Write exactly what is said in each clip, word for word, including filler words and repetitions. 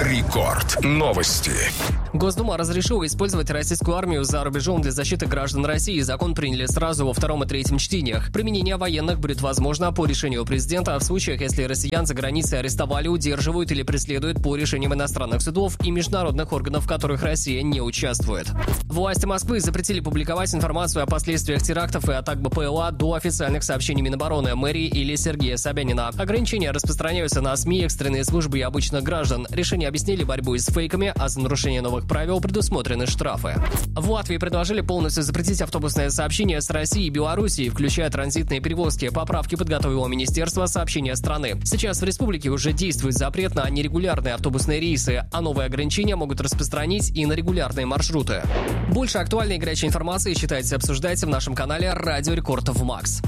Рекорд. Новости. Госдума разрешила использовать российскую армию за рубежом для защиты граждан России. Закон приняли сразу во втором и третьем чтениях. Применение военных будет возможно по решению президента в случаях, если россиян за границей арестовали, удерживают или преследуют по решениям иностранных судов и международных органов, в которых Россия не участвует. Власти Москвы запретили публиковать информацию о последствиях терактов и атак БПЛА до официальных сообщений Минобороны, мэрии или Сергея Собянина. Ограничения распространяются на СМИ, экстренные службы и обычных граждан. Решение объяснили борьбой с фейками, а за нарушение новых правил предусмотрены штрафы. В Латвии предложили полностью запретить автобусное сообщение с Россией и Белоруссией, включая транзитные перевозки. Поправки подготовило Министерство сообщения страны. Сейчас в республике уже действует запрет на нерегулярные автобусные рейсы, а новые ограничения могут распространить и на регулярные маршруты. Больше актуальной и горячей информации читайте и обсуждайте в нашем канале Радио Рекорд в Макс.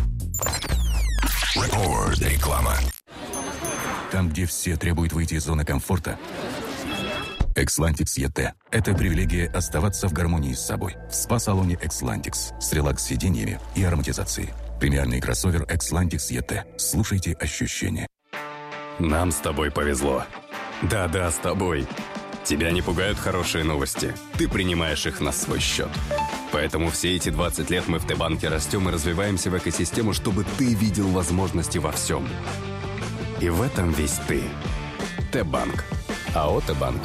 Реклама. Там, где все требуют выйти из зоны комфорта, Xlantix и ти – это привилегия оставаться в гармонии с собой. В спа-салоне Xlantix с релакс-сиденьями и ароматизацией. Премиальный кроссовер Xlantix и ти. Слушайте ощущения. Нам с тобой повезло. Да-да, с тобой. Тебя не пугают хорошие новости. Ты принимаешь их на свой счет. Поэтому все эти двадцать лет мы в Т-банке растем и развиваемся в экосистему, чтобы ты видел возможности во всем. И в этом весь ты. Т-банк. АО «Т-банк».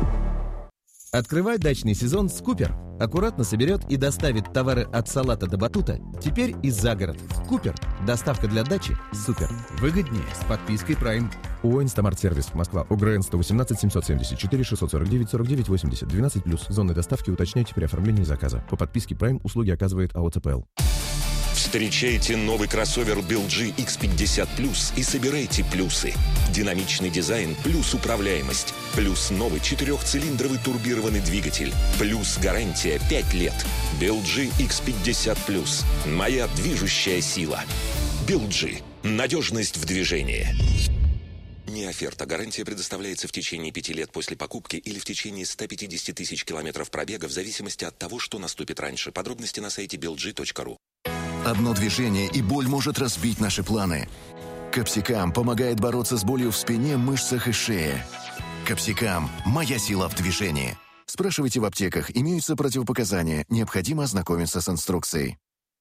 Открывай дачный сезон с Купер. Аккуратно соберет и доставит товары от салата до батута. Теперь и за город. Купер. Доставка для дачи. Супер. Выгоднее с подпиской Prime. ООО «Инстамарт-сервис», Москва, ОГРН сто восемнадцать семьсот семьдесят четыре шестьсот сорок девять сорок девять восемьдесят, двенадцать плюс. Зоны доставки уточняйте при оформлении заказа. По подписке Prime услуги оказывает АО «ЦПЛ». Встречайте новый кроссовер би эл джи икс пятьдесят плюс и собирайте плюсы. Динамичный дизайн плюс управляемость. Плюс новый четырехцилиндровый турбированный двигатель. Плюс гарантия пять лет. би эл джи икс пятьдесят плюс. Моя движущая сила. би эл джи. Надежность в движении. Не оферта. Гарантия предоставляется в течение пяти лет после покупки или в течение ста пятидесяти тысяч километров пробега в зависимости от того, что наступит раньше. Подробности на сайте би эл джи точка ру. Одно движение, и боль может разбить наши планы. Капсикам помогает бороться с болью в спине, мышцах и шее. Капсикам – моя сила в движении. Спрашивайте в аптеках, имеются противопоказания, необходимо ознакомиться с инструкцией.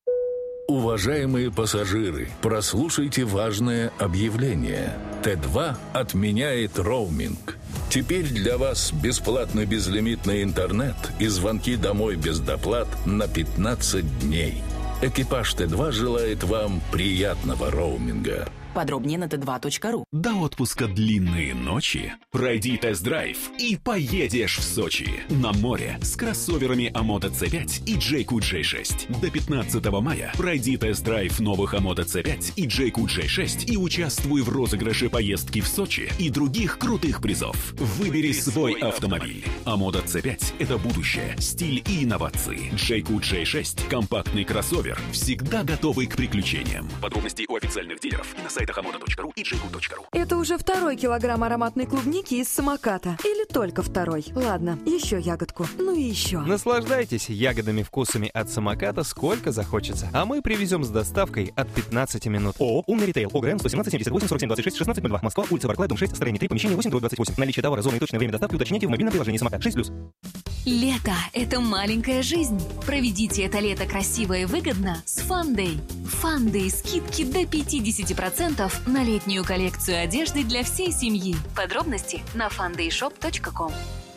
Уважаемые пассажиры, прослушайте важное объявление. Т два отменяет роуминг. Теперь для вас бесплатно безлимитный интернет и звонки домой без доплат на пятнадцать дней. Экипаж Т два желает вам приятного роуминга. Подробнее на тэ два точка ру. До отпуска длинные ночи. Пройди тест-драйв и поедешь в Сочи. На море с кроссоверами Амото Ц пять и Джейку Джей шесть. До пятнадцатого мая пройди тест-драйв новых Амото Ц пять и Джейку Джей шесть и участвуй в розыгрыше поездки в Сочи и других крутых призов. Выбери свой автомобиль. Амото Ц пять – это будущее, стиль и инновации. Джейку Джей шесть – компактный кроссовер, всегда готовый к приключениям. Подробности у официальных дилеров и на сайтах амото точка ру и джейку точка ру. Это уже второй килограмм ароматной клубники из самоката. Или только второй? Ладно, еще ягодку. Ну и еще. Наслаждайтесь ягодными вкусами от самоката сколько захочется. А мы привезем с доставкой от пятнадцати минут. ООО «Умный ритейл». ОГРН сто семнадцать семьдесят восемь сорок семь двадцать шесть шестнадцать ноль два. Москва, улица Барклай, дом шесть, строение три, помещение восемь, двадцать восемь. Наличие товара, зоны и точное время доставки уточняйте в мобильном приложении «Самокат» шесть плюс. Лето – это маленькая жизнь. Проведите это лето красиво и выгодно с Фандэй. Фандэй – скидки до пятьдесят процентов на летнюю коллекцию одежды для всей семьи. Подробности на фандэй шоп точка ком.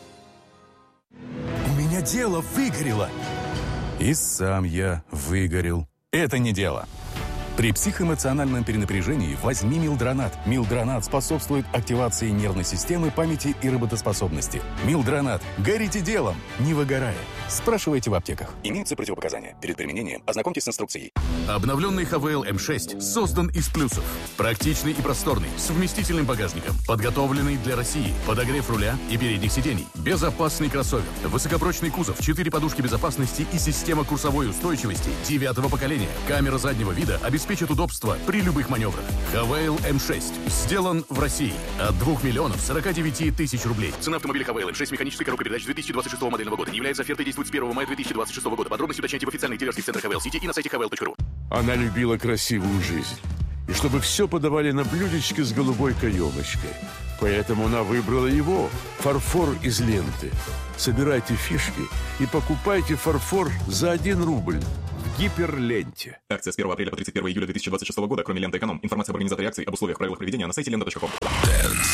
У меня дело выгорело. И сам я выгорел. Это не дело. При психоэмоциональном перенапряжении возьми Милдронат. Милдронат способствует активации нервной системы, памяти и работоспособности. Милдронат. Горите делом, не выгорая. Спрашивайте в аптеках. Имеются противопоказания. Перед применением ознакомьтесь с инструкцией. Обновленный эйч ви эл эм шесть создан из плюсов. Практичный и просторный, с вместительным багажником. Подготовленный для России. Подогрев руля и передних сидений. Безопасный кроссовер. Высокопрочный кузов, четыре подушки безопасности и система курсовой устойчивости девятого поколения. Камера заднего вида обеспечит удобство при любых маневрах. эйч ви эл эм шесть сделан в России. От двух миллионов сорока девяти тысяч рублей. Цена автомобиля эйч ви эл эм шесть механической коробкой передач две тысячи двадцать шестого модельного года. Не является офертой, действует с первого мая две тысячи двадцать шестого года. Подробности уточняйте в официальных дилерских центрах эйч ви эл City и на сайте эйч ви эл точка ру. Она любила красивую жизнь. И чтобы все подавали на блюдечке с голубой каемочкой. поэтому она выбрала его. Фарфор из ленты. Собирайте фишки и покупайте фарфор за один рубль. В Гиперленте. Акция с первого апреля по тридцать первое июля две тысячи двадцать шестого года, кроме ленты «Эконом». Информация об организаторе акции, об условиях, правилах проведения на сайте лента точка ком. Dance